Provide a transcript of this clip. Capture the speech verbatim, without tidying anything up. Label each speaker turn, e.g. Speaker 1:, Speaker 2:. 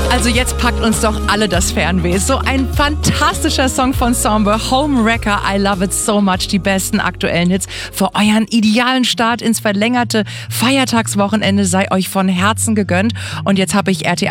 Speaker 1: Also jetzt packt uns doch alle das Fernweh. So ein fantastischer Song von Sombre, Homewrecker, I love it so much. Die besten aktuellen Hits für euren idealen Start ins verlängerte Feiertagswochenende sei euch von Herzen gegönnt. Und jetzt habe ich R T